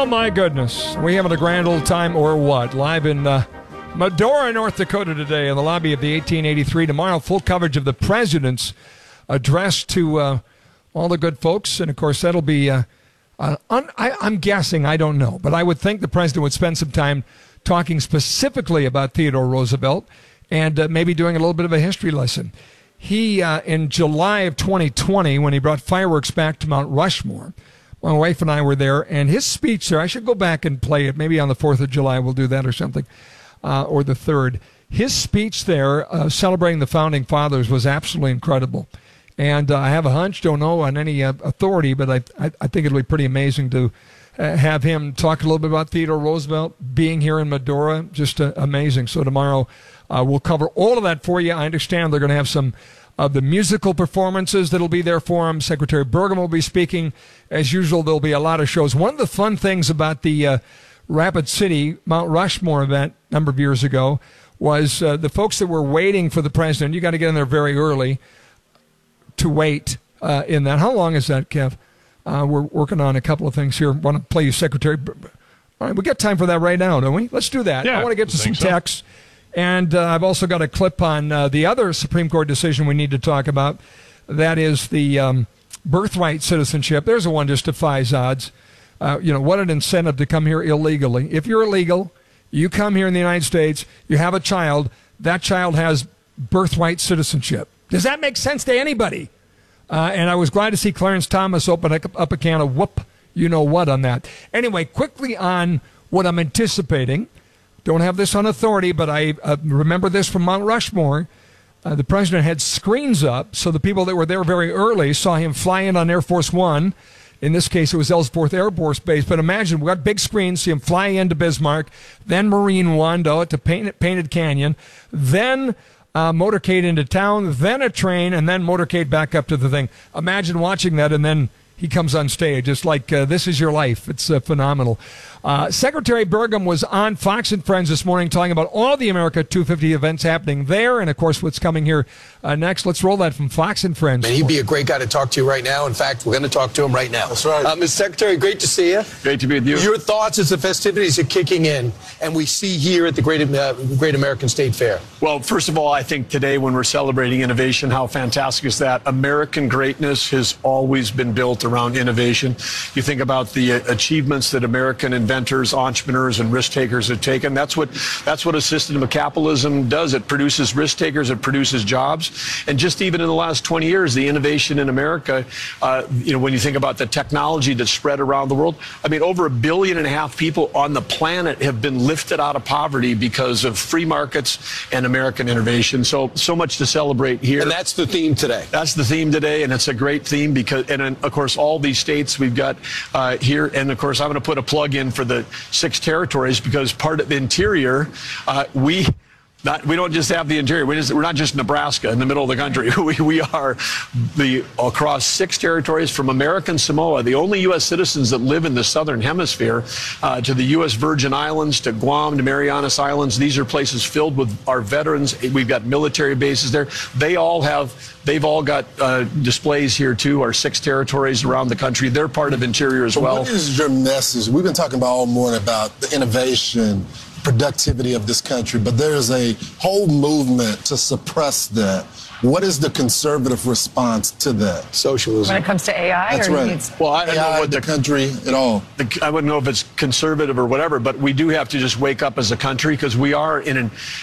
Oh, my goodness. We having a grand old time or what? Live in Medora, North Dakota today in the lobby of the 1883. Tomorrow, full coverage of the president's address to all the good folks. And, of course, that'll be, I'm guessing, I don't know, but I would think the president would spend some time talking specifically about Theodore Roosevelt and maybe doing a little bit of a history lesson. He, in July of 2020, when he brought fireworks back to Mount Rushmore, my wife and I were there, and his speech there, I should go back and play it. Maybe on the 4th of July we'll do that or something, or the 3rd. His speech there, celebrating the Founding Fathers, was absolutely incredible. And I have a hunch, don't know on any authority, but I think it'll be pretty amazing to have him talk a little bit about Theodore Roosevelt being here in Medora. Just amazing. So tomorrow we'll cover all of that for you. I understand they're going to have some of the musical performances that'll be there for him. Secretary Burgum will be speaking. As usual, there'll be a lot of shows. One of the fun things about the Rapid City Mount Rushmore event a number of years ago was the folks that were waiting for the president. You got to get in there very early to wait in that. How long is that, Kev? We're working on a couple of things here. Want to play you Secretary. All right, we got time for that right now, don't we? Let's do that. Yeah, I want to get to some texts. And I've also got a clip on the other Supreme Court decision we need to talk about. That is the birthright citizenship. There's a one just defies odds. What an incentive to come here illegally. If you're illegal, you come here in the United States, you have a child, that child has birthright citizenship. Does that make sense to anybody? And I was glad to see Clarence Thomas open up a can of whoop-you-know-what on that. Anyway, quickly on what I'm anticipating. Don't have this on authority, but I remember this from Mount Rushmore. The president had screens up, so the people that were there very early saw him fly in on Air Force One. In this case, it was Ellsworth Air Force Base. But imagine, we got big screens, see him fly into Bismarck, then Marine One to Painted Canyon, then motorcade into town, then a train, and then motorcade back up to the thing. Imagine watching that, and then he comes on stage. It's like, this is your life. It's phenomenal. Secretary Burgum was on Fox and Friends this morning talking about all the America 250 events happening there and, of course, what's coming here next. Let's roll that from Fox and Friends. Man, he'd be a great guy to talk to right now. In fact, we're going to talk to him right now. That's right. Mr. Secretary, great to see you. Great to be with you. Your thoughts as the festivities are kicking in and we see here at the Great American State Fair? Well, first of all, I think today when we're celebrating innovation, how fantastic is that? American greatness has always been built around innovation. You think about the achievements that American inventors, entrepreneurs, and risk takers have taken. That's what a system of capitalism does. It produces risk takers. It produces jobs. And just even in the last 20 years, the innovation in America, when you think about the technology that's spread around the world, I mean, over 1.5 billion people on the planet have been lifted out of poverty because of free markets and American innovation. So much to celebrate here. And that's the theme today. That's the theme today, and it's a great theme because, and of course, all these states we've got here, and of course, I'm going to put a plug in for the 6 territories because part of the interior, we don't just have the interior. We're not just Nebraska in the middle of the country. We are across 6 territories from American Samoa, the only U.S. citizens that live in the southern hemisphere, to the U.S. Virgin Islands, to Guam, to Marianas Islands. These are places filled with our veterans. We've got military bases there. They've all got displays here too. Our 6 territories around the country. They're part of interior as well. What is your message? We've been talking about all morning about the innovation, productivity of this country, but there's a whole movement to suppress that. What is the conservative response to that? Socialism. When it comes to AI? That's right. Well, I don't know what the country at all. I wouldn't know if it's conservative or whatever, but we do have to just wake up as a country because we're in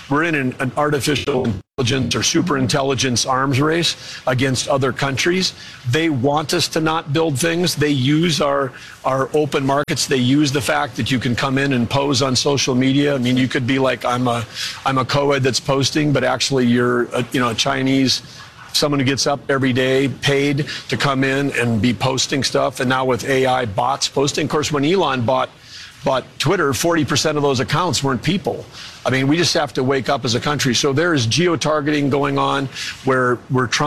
an artificial intelligence or super intelligence arms race against other countries. They want us to not build things. They use our open markets. They use the fact that you can come in and pose on social media. I mean, you could be like, I'm a co-ed that's posting, but actually you're a Chinese, someone who gets up every day paid to come in and be posting stuff. And now with AI bots posting, of course, when Elon bought bought Twitter, 40% of those accounts weren't people. I mean, we just have to wake up as a country. So there is geo-targeting going on where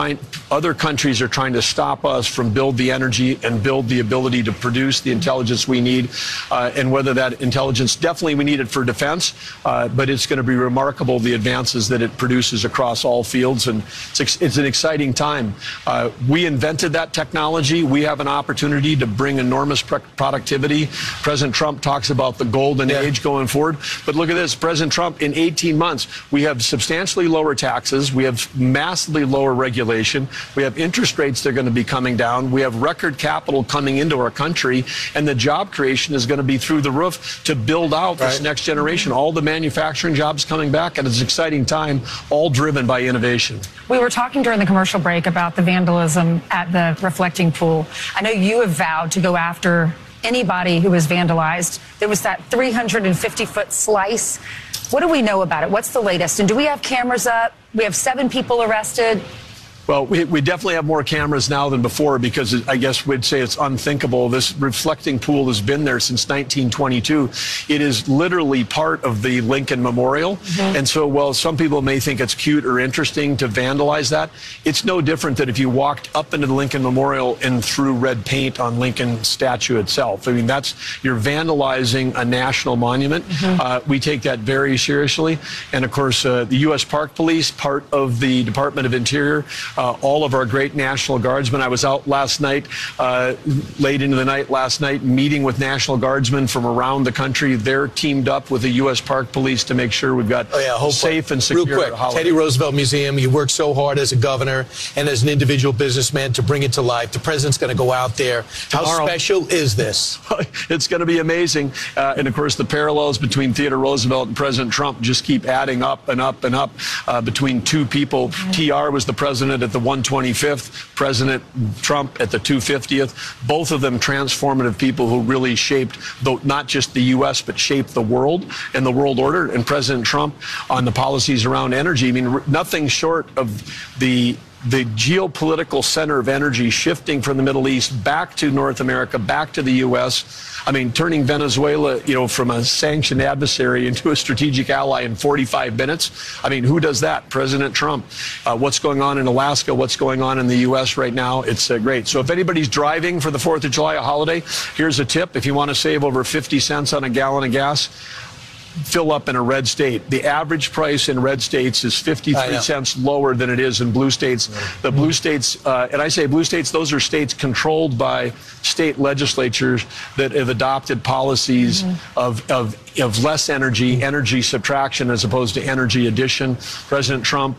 other countries are trying to stop us from build the energy and build the ability to produce the intelligence we need. And whether that intelligence, definitely we need it for defense, but it's going to be remarkable the advances that it produces across all fields. And it's an exciting time. We invented that technology. We have an opportunity to bring enormous productivity. President Trump talks about the golden age going forward. But look at this, President Trump, in 18 months, we have substantially lower taxes. We have massively lower regulation. We have interest rates that are going to be coming down. We have record capital coming into our country. And the job creation is going to be through the roof to build out this next generation. All the manufacturing jobs coming back. And it's an exciting time, all driven by innovation. We were talking during the commercial break about the vandalism at the reflecting pool. I know you have vowed to go after anybody who was vandalized. There was that 350-foot slice. What do we know about it? What's the latest? And do we have cameras up? We have 7 people arrested. Well, we definitely have more cameras now than before because I guess we'd say it's unthinkable. This reflecting pool has been there since 1922. It is literally part of the Lincoln Memorial. And so while some people may think it's cute or interesting to vandalize that, it's no different than if you walked up into the Lincoln Memorial and threw red paint on Lincoln statue itself. I mean, you're vandalizing a national monument. We take that very seriously. And of course, the U.S. Park Police, part of the Department of Interior, all of our great National Guardsmen. I was out last night, late into the night last night, meeting with National Guardsmen from around the country. They're teamed up with the U.S. Park Police to make sure we've got safe and secure holiday. Real quick, Teddy Roosevelt Museum, you worked so hard as a governor and as an individual businessman to bring it to life. The president's going to go out there. How special is this? It's going to be amazing. And of course, the parallels between Theodore Roosevelt and President Trump just keep adding up and up and up between two people. TR was the president at the 125th, President Trump at the 250th. Both of them transformative people who really shaped not just the U.S., but shaped the world and the world order. And President Trump on the policies around energy, I mean, nothing short of the geopolitical center of energy shifting from the Middle East back to North America, back to the U.S. I mean, turning Venezuela, from a sanctioned adversary into a strategic ally in 45 minutes. I mean, who does that? President Trump. What's going on in Alaska? What's going on in the U.S. right now? It's great. So if anybody's driving for the 4th of July, a holiday, here's a tip. If you want to save over 50 cents on a gallon of gas, fill up in a red state. The average price in red states is 53 cents lower than it is in blue states. The blue states, and I say blue states, those are states controlled by state legislatures that have adopted policies of less energy subtraction as opposed to energy addition. President Trump,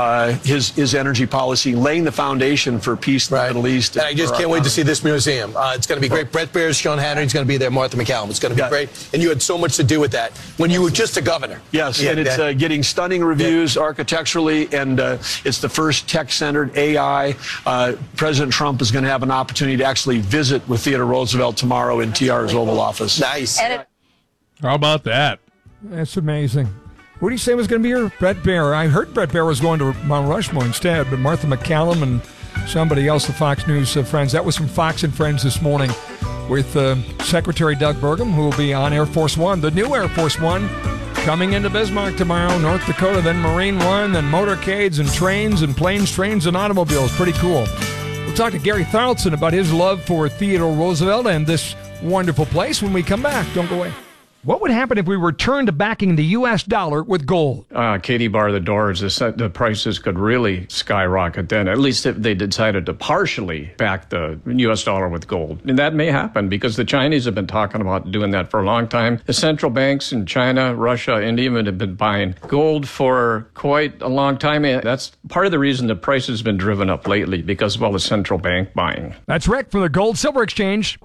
his energy policy, laying the foundation for peace in the Middle East. And I just can't wait to see this museum. It's going to be great. Brett Baer, Sean Hannity's going to be there, Martha MacCallum. It's going to be great. And you had so much to do with that when you were just a governor. Yes, and it's getting stunning reviews architecturally, and it's the first tech-centered AI. President Trump is going to have an opportunity to actually visit with Theodore Roosevelt tomorrow in TR's Oval Office. Nice. How about that? That's amazing. Who do you say was going to be here? Brett Baer. I heard Brett Baer was going to Mount Rushmore instead, but Martha MacCallum and somebody else, the Fox News friends. That was from Fox and Friends this morning with Secretary Doug Burgum, who will be on Air Force One, the new Air Force One, coming into Bismarck tomorrow, North Dakota, then Marine One, then motorcades and trains and planes, trains, and automobiles. Pretty cool. We'll talk to Gary Tharaldson about his love for Theodore Roosevelt and this wonderful place when we come back. Don't go away. What would happen if we returned to backing the U.S. dollar with gold? Katie bar the doors. The prices could really skyrocket then, at least if they decided to partially back the U.S. dollar with gold. And that may happen because the Chinese have been talking about doing that for a long time. The central banks in China, Russia, India have been buying gold for quite a long time. And that's part of the reason the price has been driven up lately because of all the central bank buying. That's Rick from the Gold Silver Exchange,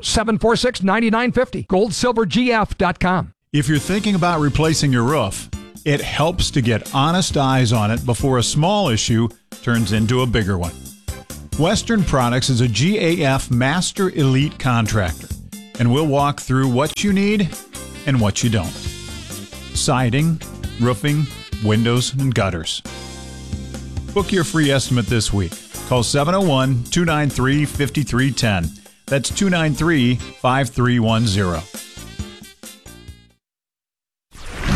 746-9950, goldsilvergf.com. If you're thinking about replacing your roof, it helps to get honest eyes on it before a small issue turns into a bigger one. Western Products is a GAF Master Elite contractor, and we'll walk through what you need and what you don't. Siding, roofing, windows, and gutters. Book your free estimate this week. Call 701-293-5310. That's 293-5310.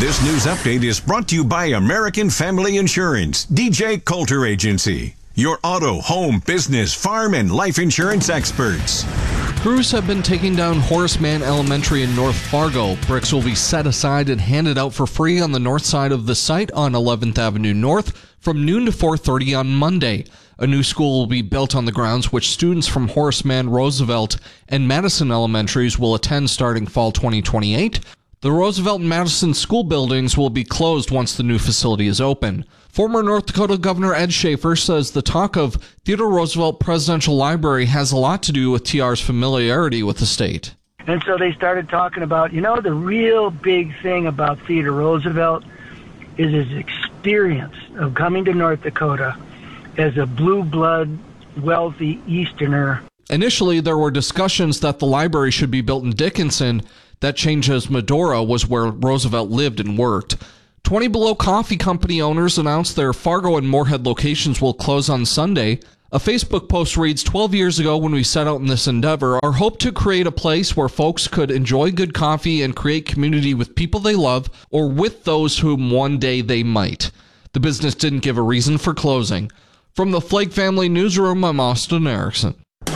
This news update is brought to you by American Family Insurance, DJ Coulter Agency, your auto, home, business, farm, and life insurance experts. Crews have been taking down Horace Mann Elementary in North Fargo. Bricks will be set aside and handed out for free on the north side of the site on 11th Avenue North from noon to 4:30 on Monday. A new school will be built on the grounds, which students from Horace Mann, Roosevelt, and Madison Elementaries will attend starting fall 2028. The Roosevelt and Madison school buildings will be closed once the new facility is open. Former North Dakota Governor Ed Schaefer says the talk of Theodore Roosevelt Presidential Library has a lot to do with TR's familiarity with the state. And so they started talking about, the real big thing about Theodore Roosevelt is his experience of coming to North Dakota as a blue blood, wealthy Easterner. Initially, there were discussions that the library should be built in Dickinson. That changed as Medora was where Roosevelt lived and worked. 20 Below Coffee Company owners announced their Fargo and Moorhead locations will close on Sunday. A Facebook post reads, 12 years ago when we set out in this endeavor, our hope to create a place where folks could enjoy good coffee and create community with people they love or with those whom one day they might. The business didn't give a reason for closing. From the Flake Family Newsroom, I'm Austin Erickson.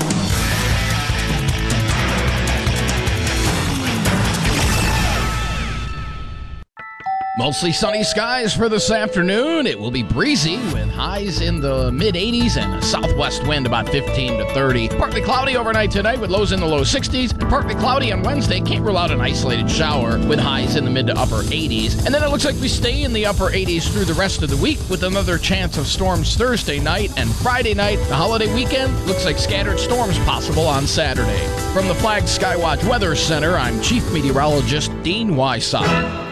Mostly sunny skies for this afternoon. It will be breezy with highs in the mid-80s and a southwest wind about 15 to 30. Partly cloudy overnight tonight with lows in the low 60s. And partly cloudy on Wednesday. Can't rule out an isolated shower with highs in the mid to upper 80s. And then it looks like we stay in the upper 80s through the rest of the week with another chance of storms Thursday night and Friday night. The holiday weekend looks like scattered storms possible on Saturday. From the Flag Skywatch Weather Center, I'm Chief Meteorologist Dean Wysott.